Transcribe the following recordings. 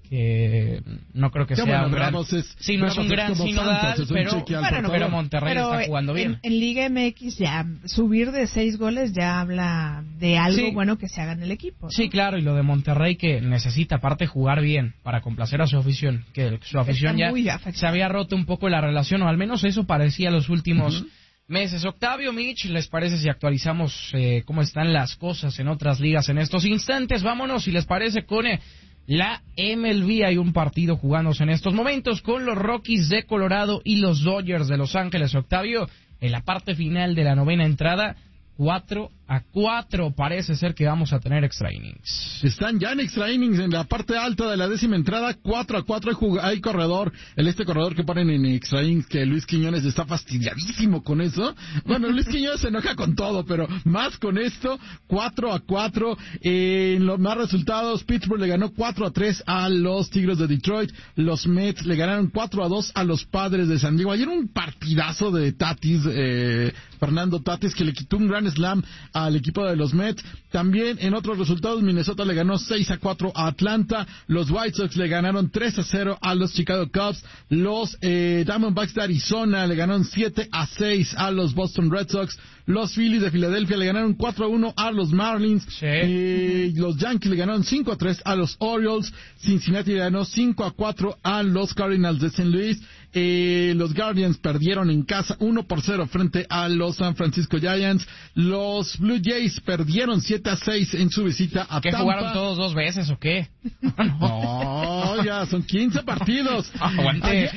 que no creo que sea un gran... no es un gran sinodal, pero Monterrey está jugando bien. En Liga MX ya subir de 6 goles ya habla de algo bueno que se haga en el equipo, ¿no? Sí, claro, y lo de Monterrey que necesita aparte jugar bien para complacer a su afición, que su afición ya se había roto un poco la relación, o al menos eso parecía los últimos meses. Octavio, Mitch, ¿les parece si actualizamos cómo están las cosas en otras ligas en estos instantes? Vámonos, si les parece, con la MLB. Hay un partido jugándose en estos momentos con los Rockies de Colorado y los Dodgers de Los Ángeles. Octavio, en la parte final de la novena entrada, 4-4, parece ser que vamos a tener extra innings. Están ya en extra innings en la parte alta de la 10ª entrada, 4-4, hay corredor, corredor que ponen en extra innings, que Luis Quiñones está fastidiadísimo con eso. Bueno, Luis Quiñones se enoja con todo, pero más con esto, 4-4, en los más resultados, Pittsburgh le ganó 4-3 a los Tigres de Detroit, los Mets le ganaron 4-2 a los Padres de San Diego. Ayer un partidazo de Tatis, Fernando Tatis, que le quitó un gran slam al equipo de los Mets. También en otros resultados, Minnesota le ganó 6-4 a Atlanta, los White Sox le ganaron 3-0 a los Chicago Cubs, los Diamondbacks de Arizona le ganaron 7-6 a los Boston Red Sox, los Phillies de Filadelfia le ganaron 4-1 a los Marlins, los Yankees le ganaron 5-3 a los Orioles, Cincinnati le ganó 5-4 a los Cardinals de St. Louis, los Guardians perdieron en casa 1-0 frente a los San Francisco Giants, los Blue Jays perdieron 7-6 en su visita a Tampa. ¿Qué, jugaron todos 2 veces o qué? No, ya son 15 partidos. Aguante.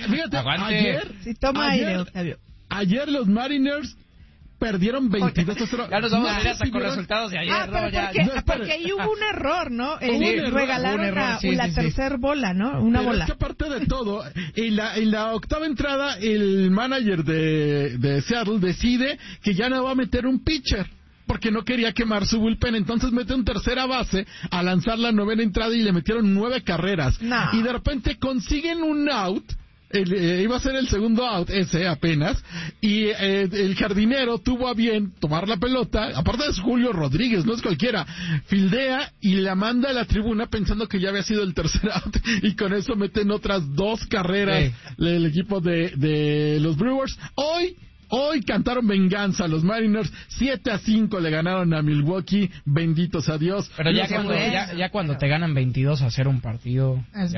Ayer los Mariners perdieron 22-0. Ya nos vamos a ver hasta con resultados de ayer. Porque ahí hubo un error, ¿no? Regalaron la tercera bola, ¿no? Una bola. Es que aparte de todo, en la octava entrada, el manager de Seattle decide que ya no va a meter un pitcher, porque no quería quemar su bullpen, entonces mete un tercera base a lanzar la novena entrada y le metieron 9 carreras. Y de repente consiguen un out. Iba a ser el segundo out ese apenas, y el jardinero tuvo a bien tomar la pelota, aparte es Julio Rodríguez, no es cualquiera, fildea y la manda a la tribuna pensando que ya había sido el tercer out, y con eso meten otras 2 carreras el equipo de los Brewers. Hoy cantaron venganza, los Mariners 7-5 le ganaron a Milwaukee, benditos a Dios. Pero ya cuando te ganan 22-0 un partido,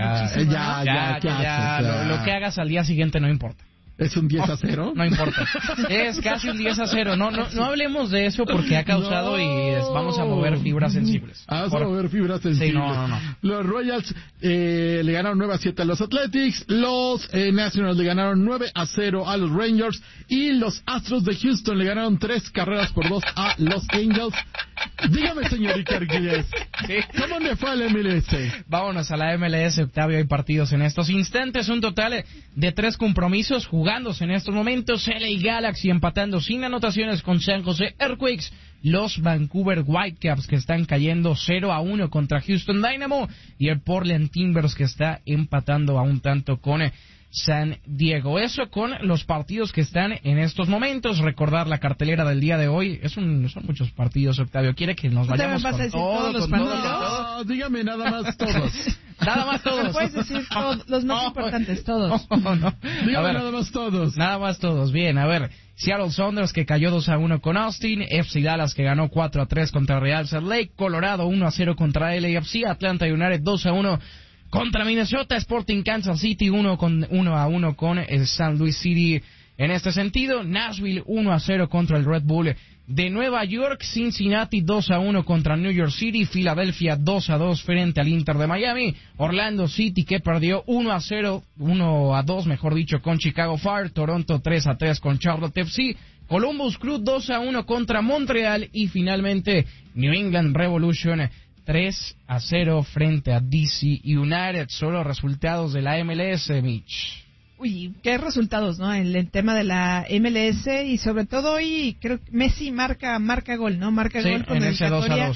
lo que hagas al día siguiente no importa. ¿Es un 10-0? No importa. Es casi un 10-0. No hablemos de eso porque ha causado y vamos a mover fibras sensibles. Vamos a mover fibras sensibles. Sí, no. Los Royals le ganaron 9-7 a los Athletics. Los Nationals le ganaron 9-0 a los Rangers. Y los Astros de Houston le ganaron 3-2 a los Angels. Dígame, señor Icarguilles, ¿cómo le fue al MLS? Vámonos a la MLS, Octavio. Hay partidos en estos instantes. Un total de 3 compromisos jugándose en estos momentos. LA Galaxy empatando sin anotaciones con San Jose Earthquakes. Los Vancouver Whitecaps que están cayendo 0-1 contra Houston Dynamo. Y el Portland Timbers que está empatando a un tanto con San Diego. Eso con los partidos que están en estos momentos. Recordar la cartelera del día de hoy. Son muchos partidos, Octavio. ¿Quiere que nos vayamos con todos los partidos? No, dígame nada más todos. Nada más todos. Puedes decir los más importantes, todos. No. Dígame nada más todos. Nada más todos. Bien, a ver. Seattle Sounders que cayó 2-1 con Austin, FC Dallas que ganó 4-3 contra Real Salt Lake, Colorado 1-0 contra LAFC, Atlanta United 2-1 contra Minnesota, Sporting Kansas City 1-1 con San Luis City. En este sentido, Nashville 1-0 contra el Red Bull de Nueva York, Cincinnati 2-1 contra New York City, Filadelfia 2-2 frente al Inter de Miami, Orlando City que perdió 1-2 mejor dicho con Chicago Fire, Toronto 3-3 con Charlotte FC, Columbus Crew 2-1 contra Montreal y finalmente New England Revolution 3-0 frente a DC United. Solo resultados de la MLS, Mitch. Uy, qué resultados, ¿no? En el tema de la MLS y sobre todo hoy creo que Messi marca gol, ¿no? Marca gol con en ese 2-2.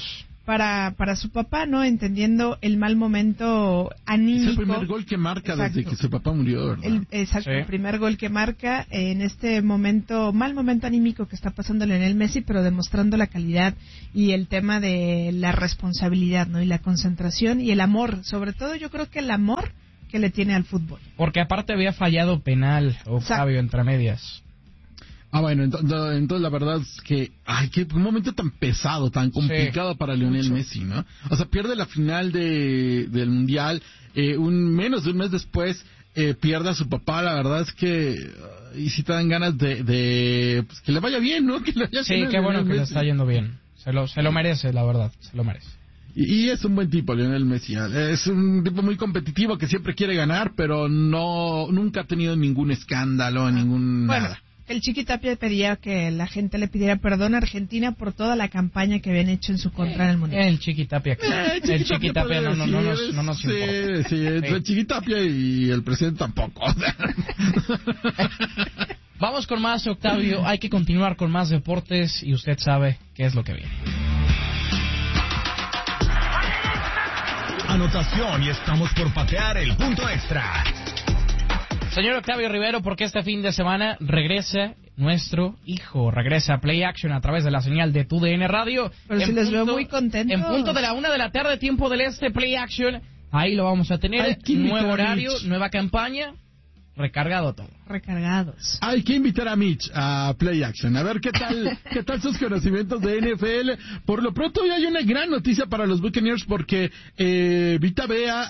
para su papá, ¿no? Entendiendo el mal momento anímico. Es el primer gol que marca desde que su papá murió, ¿verdad? El primer gol que marca en este mal momento anímico que está pasando Lionel Messi, pero demostrando la calidad y el tema de la responsabilidad, ¿no? Y la concentración y el amor, sobre todo yo creo que el amor que le tiene al fútbol. Porque aparte había fallado penal, Octavio, entre medias. Bueno, entonces la verdad es que, qué un momento tan pesado, tan complicado para Lionel Messi, ¿no? O sea, pierde la final del Mundial, menos de un mes después pierde a su papá. La verdad es que y si te dan ganas de pues, que le vaya bien, ¿no? Que le vaya bien, qué bueno que le está yendo bien. Se lo merece, la verdad, se lo merece. Y es un buen tipo, Lionel Messi. Es un tipo muy competitivo que siempre quiere ganar, pero nunca ha tenido ningún escándalo, nada. El Chiqui Tapia pedía que la gente le pidiera perdón a Argentina por toda la campaña que habían hecho en su contra en el Mundial. El Chiqui Tapia no nos importa. Sí, el Chiqui Tapia y el presidente tampoco. Vamos con más, Octavio. Hay que continuar con más deportes y usted sabe qué es lo que viene. Anotación y estamos por patear el punto extra. Señor Octavio Rivero, porque este fin de semana regresa nuestro hijo, regresa a Play Action a través de la señal de TUDN Radio. Pero si les veo muy contentos. En punto de la 1 de la tarde, tiempo del este, Play Action. Ahí lo vamos a tener. Nuevo horario, nueva campaña. Recargado todo. Recargados. Hay que invitar a Mitch a Play Action. A ver qué tal sus conocimientos de NFL. Por lo pronto ya hay una gran noticia para los Buccaneers porque Vita Vea,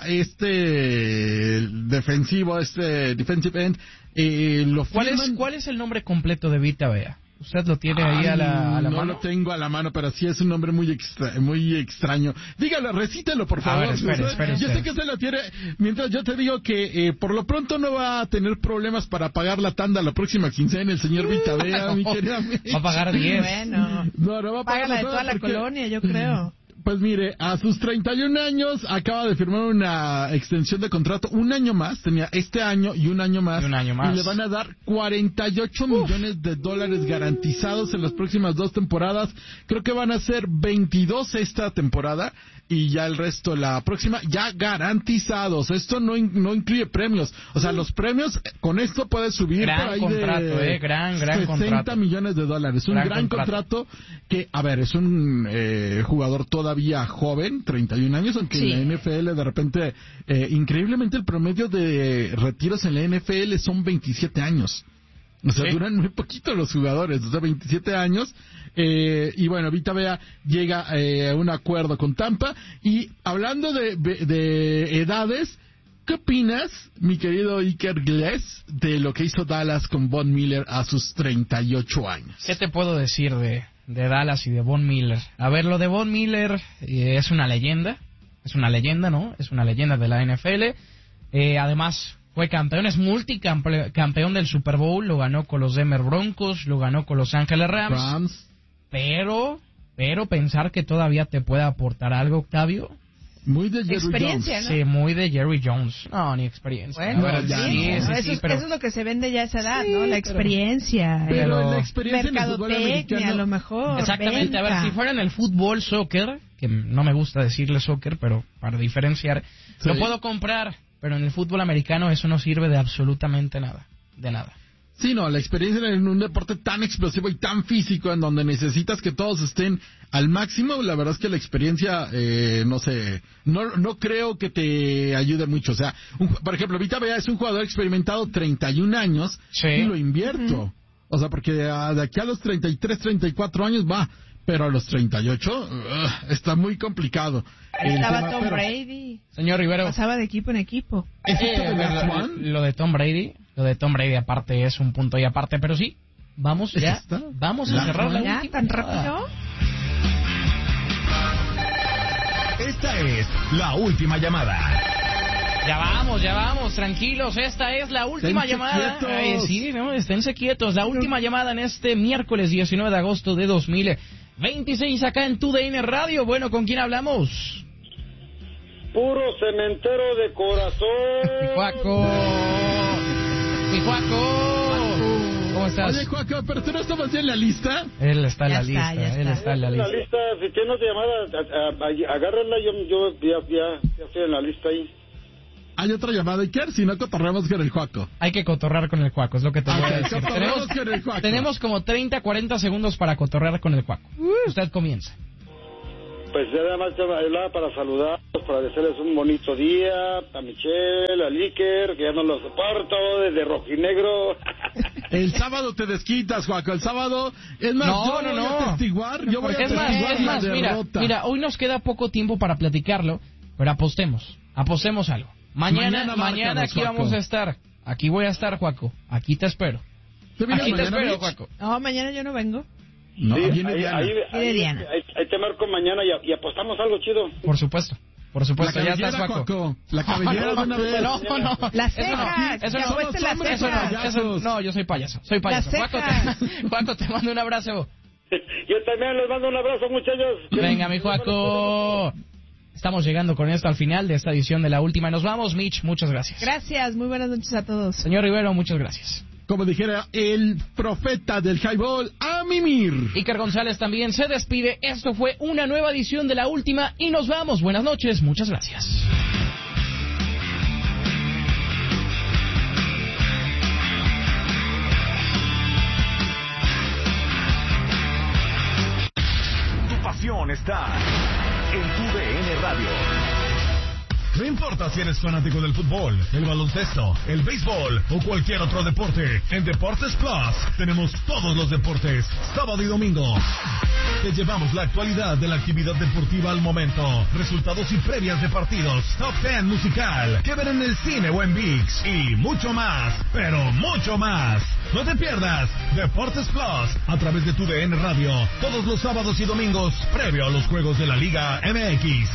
defensive end, lo firman. ¿Cuál es el nombre completo de Vita Vea? ¿Usted lo tiene ahí a la mano? No lo tengo a la mano, pero sí es un nombre muy extraño. Dígalo, recítelo, por favor. Espere. Yo sé que usted lo tiene. Mientras yo te digo que por lo pronto no va a tener problemas para pagar la tanda la próxima quincena el señor Vita Vea, mi querida amiga. Va a pagar 10. Bueno. No va a pagar la de toda la colonia, yo creo. Pues mire, a sus 31 años acaba de firmar una extensión de contrato, un año más, tenía este año y un año más. Y le van a dar $48 millones garantizados en las próximas 2 temporadas. Creo que van a ser 22 esta temporada y ya el resto la próxima, ya garantizados. Esto no incluye premios. O sea, los premios con esto puede subir gran por ahí contrato, de gran 60 contrato. millones de dólares. Un gran contrato que, a ver, es un jugador todavía joven, 31 años, aunque en la NFL de repente, increíblemente el promedio de retiros en la NFL son 27 años. O sea, duran muy poquito los jugadores, o sea, 27 años. Y bueno, Vita Vea llega a un acuerdo con Tampa. Y hablando de edades, ¿qué opinas, mi querido Iker Gles, de lo que hizo Dallas con Von Miller a sus 38 años? ¿Qué te puedo decir de Dallas y de Von Miller? A ver, lo de Von Miller es una leyenda, ¿no? Es una leyenda de la NFL. Además, fue campeón, es multicampeón del Super Bowl, lo ganó con los Denver Broncos, lo ganó con los Ángeles Rams. Pero pensar que todavía te puede aportar algo, Octavio. Muy de Jerry Jones. ¿no? Sí, muy de Jerry Jones. No, ni experiencia. Bueno, eso es lo que se vende ya a esa edad, ¿no? La experiencia. Pero la experiencia mercadotecnia, a lo mejor. Exactamente. Venta. A ver, si fuera en el fútbol, soccer, que no me gusta decirle soccer, pero para diferenciar, lo puedo comprar. Pero en el fútbol americano eso no sirve de absolutamente nada. De nada. Sí, no, la experiencia en un deporte tan explosivo y tan físico en donde necesitas que todos estén al máximo, la verdad es que la experiencia, no creo que te ayude mucho. O sea, por ejemplo, Vita Vea es un jugador experimentado, 31 años, y lo invierto. O sea, porque de aquí a los 33, 34 años va, pero a los 38 está muy complicado. Estaba Tom Brady. Señor Rivero. Pasaba de equipo en equipo. Lo de Tom Brady aparte es un punto y aparte, pero sí, vamos a cerrar la última. ¿Tan rápido? Esta es la última llamada. Ya vamos, tranquilos, esta es la última llamada. Esténse quietos, la última llamada en este miércoles 19 de agosto de 2026 acá en TUDN Radio. Bueno, ¿con quién hablamos? Puro cementero de corazón. Pijuaco. ¿Cómo estás? Oye, Juaco, pero tú no estabas ya en la lista. Él está en Ya la está, lista, ya él está. está en la lista. Si tiene otra llamada, agárrenla, yo ya estoy en la lista ahí. Hay otra llamada, Iker, si no cotorreamos con el Juaco. Hay que cotorrear con el Cuaco, es lo que te voy a decir. Cotorreamos con el Juaco. Tenemos como 30, 40 segundos para cotorrear con el Cuaco. Usted comienza. Pues ya nada más te hablaba para saludarlos, para desearles un bonito día, a Michelle, a Iker, que ya no los soporto, desde rojinegro. El sábado te desquitas, Juaco, el sábado... Es más, yo voy a atestiguar, yo voy a atestiguar la derrota. mira, hoy nos queda poco tiempo para platicarlo, pero apostemos algo. Mañana aquí Juaco. vamos a estar. Aquí voy a estar, Juaco. Aquí te espero. ¿Te vienes Aquí te mañana, espero, Mitch? Juaco. No, mañana yo no vengo. No, Sí, viene Diana. Viene Diana. Ahí te marco mañana y apostamos algo chido. Por supuesto, La ya cabellera, estás, Juaco. Juaco. La cabellera de una vez. No. Las cejas. Eso que no, apueste las somos cejas. hombres, no, yo soy payaso. Las Juaco, cejas. Juaco, te mando un abrazo. Yo también les mando un abrazo, muchachos. Venga, mi Juaco. Estamos llegando con esto al final de esta edición de La Última. Nos vamos, Mitch, muchas gracias. Gracias, muy buenas noches a todos. Señor Rivero, muchas gracias. Como dijera el profeta del highball, a mimir. Iker González también se despide. Esto fue una nueva edición de La Última y nos vamos. Buenas noches, muchas gracias. Tu pasión está en tu DN Radio. No importa si eres fanático del fútbol, el baloncesto, el béisbol o cualquier otro deporte, en Deportes Plus tenemos todos los deportes, sábado y domingo. Te llevamos la actualidad de la actividad deportiva al momento, resultados y previas de partidos, top 10 musical, que ver en el cine o en ViX y mucho más, pero mucho más. No te pierdas Deportes Plus a través de tu DN Radio, todos los sábados y domingos, previo a los juegos de la Liga MX.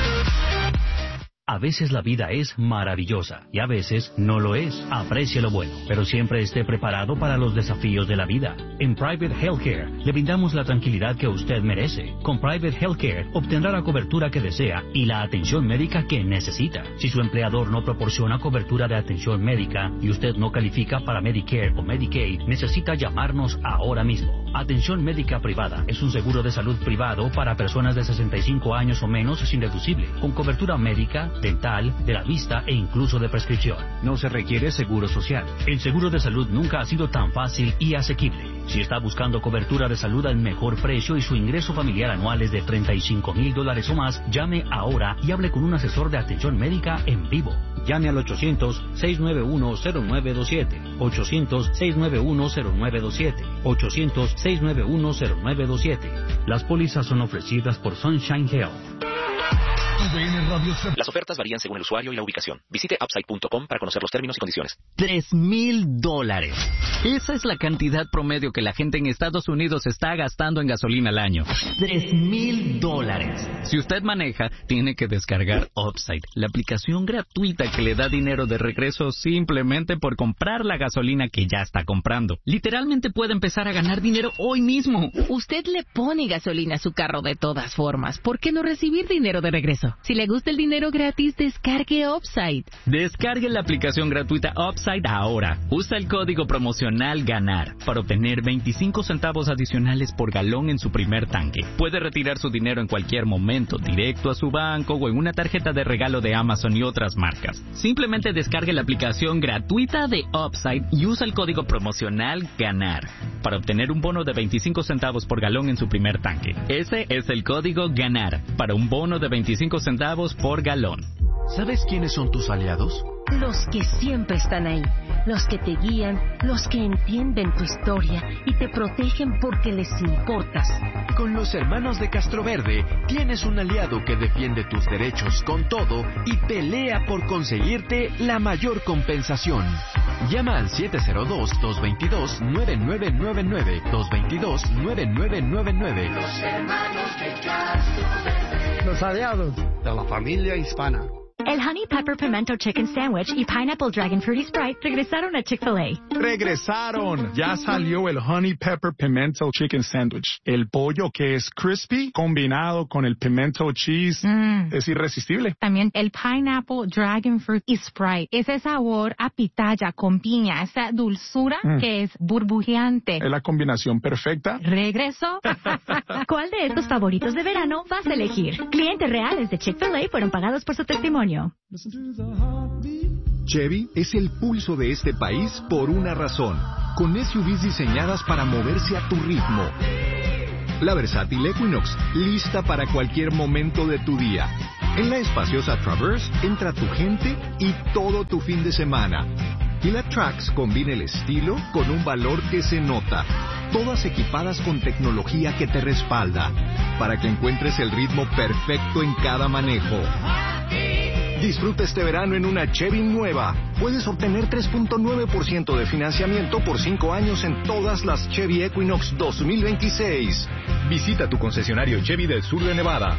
A veces la vida es maravillosa y a veces no lo es. Aprecie lo bueno, pero siempre esté preparado para los desafíos de la vida. En Private Healthcare le brindamos la tranquilidad que usted merece. Con Private Healthcare obtendrá la cobertura que desea y la atención médica que necesita. Si su empleador no proporciona cobertura de atención médica y usted no califica para Medicare o Medicaid, necesita llamarnos ahora mismo. Atención médica privada es un seguro de salud privado para personas de 65 años o menos sin deducible, con cobertura médica, dental, de la vista e incluso de prescripción. No se requiere seguro social. El seguro de salud nunca ha sido tan fácil y asequible. Si está buscando cobertura de salud al mejor precio y su ingreso familiar anual es de $35,000 o más, llame ahora y hable con un asesor de atención médica en vivo. Llame al 800-691-0927, 800-691-0927, 800-691-0927. Las pólizas son ofrecidas por Sunshine Health. Las ofertas varían según el usuario y la ubicación. Visite upside.com para conocer los términos y condiciones. $3,000. Esa es la cantidad promedio que la gente en Estados Unidos está gastando en gasolina al año. $3,000. Si usted maneja, tiene que descargar Upside, la aplicación gratuita que le da dinero de regreso simplemente por comprar la gasolina que ya está comprando. Literalmente puede empezar a ganar dinero hoy mismo. Usted le pone gasolina a su carro de todas formas. ¿Por qué no recibir dinero de regreso? Si le gusta el dinero gratis, descargue Upside. Descargue la aplicación gratuita Upside ahora. Usa el código promocional GANAR para obtener 25 centavos adicionales por galón en su primer tanque. Puede retirar su dinero en cualquier momento, directo a su banco o en una tarjeta de regalo de Amazon y otras marcas. Simplemente descargue la aplicación gratuita de Upside y usa el código promocional GANAR para obtener un bono de 25 centavos por galón en su primer tanque. Ese es el código GANAR para un bono de 25 centavos por galón. ¿Sabes quiénes son tus aliados? Los que siempre están ahí, los que te guían, los que entienden tu historia y te protegen porque les importas. Con los hermanos de Castroverde tienes un aliado que defiende tus derechos con todo y pelea por conseguirte la mayor compensación. Llama al 702-222-9999, 222-9999. Los hermanos de Castroverde. Los aliados de la familia hispana. El Honey Pepper Pimento Chicken Sandwich y Pineapple Dragon Fruity Sprite regresaron a Chick-fil-A. ¡Regresaron! Ya salió el Honey Pepper Pimento Chicken Sandwich. El pollo que es crispy combinado con el pimento cheese es irresistible. También el Pineapple Dragon Fruit y Sprite. Ese sabor a pitaya con piña, esa dulzura que es burbujeante. Es la combinación perfecta. ¿Regreso? ¿Cuál de estos favoritos de verano vas a elegir? Clientes reales de Chick-fil-A fueron pagados por su testimonio. Chevy es el pulso de este país por una razón, con SUVs diseñadas para moverse a tu ritmo. La versátil Equinox, lista para cualquier momento de tu día. En la espaciosa Traverse entra tu gente y todo tu fin de semana. Y la Trax combina el estilo con un valor que se nota. Todas equipadas con tecnología que te respalda, para que encuentres el ritmo perfecto en cada manejo. Disfruta este verano en una Chevy nueva. Puedes obtener 3.9% de financiamiento por 5 años en todas las Chevy Equinox 2026. Visita tu concesionario Chevy del sur de Nevada.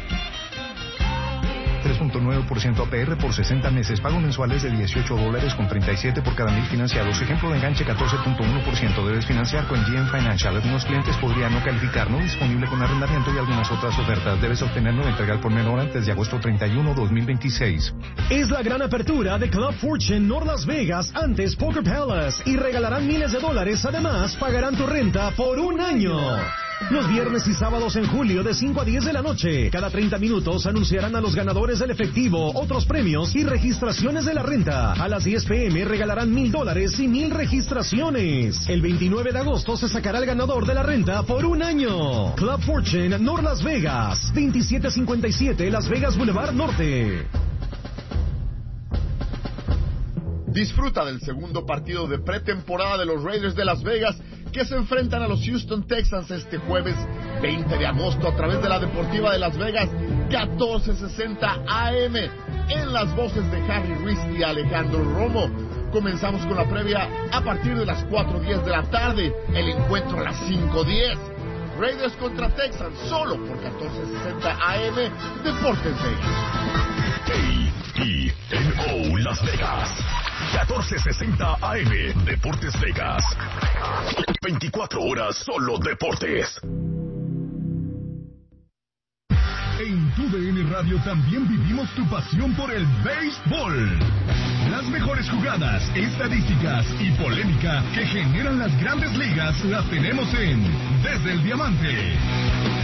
3.9% APR por 60 meses. Pago mensuales de $18.37 por cada 1,000 financiados. Ejemplo de enganche 14.1%. Debes financiar con GM Financial. Algunos clientes podrían no calificar. No disponible con arrendamiento y algunas otras ofertas. Debes obtenerlo de entregar por menor antes de agosto 31, 2026. Es la gran apertura de Club Fortune North Las Vegas, antes Poker Palace, y regalarán miles de dólares. Además, pagarán tu renta por un año. Los viernes y sábados en julio de 5 a 10 de la noche. Cada 30 minutos anunciarán a los ganadores del efectivo, otros premios y registraciones de la renta. A las 10 p.m. regalarán $1,000 y 1,000 registraciones. El 29 de agosto se sacará el ganador de la renta por un año. Club Fortune North Las Vegas, 2757 Las Vegas Boulevard Norte. Disfruta del segundo partido de pretemporada de los Raiders de Las Vegas, que se enfrentan a los Houston Texans este jueves 20 de agosto a través de la Deportiva de Las Vegas, 14:60 AM, en las voces de Harry Ruiz y Alejandro Romo. Comenzamos con la previa a partir de las 4:10 de la tarde, el encuentro a las 5:10. Raiders contra Texans, solo por 14:60 AM, Deportes Vegas. KENO Las Vegas, 14:60 AM, Deportes Vegas. 24 horas solo deportes. En TUDN Radio también vivimos tu pasión por el béisbol. Las mejores jugadas, estadísticas y polémica que generan las grandes ligas las tenemos en Desde el Diamante.